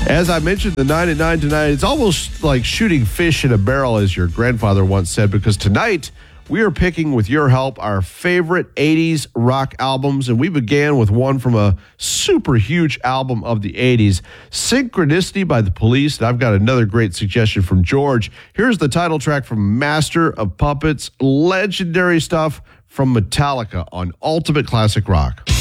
As I mentioned, the 9 at 9 tonight, it's almost like shooting fish in a barrel, as your grandfather once said, because tonight we are picking, with your help, our favorite 80s rock albums, and we began with one from a super huge album of the 80s, Synchronicity by The Police, and I've got another great suggestion from George. Here's the title track from Master of Puppets, legendary stuff from Metallica on Ultimate Classic Rock.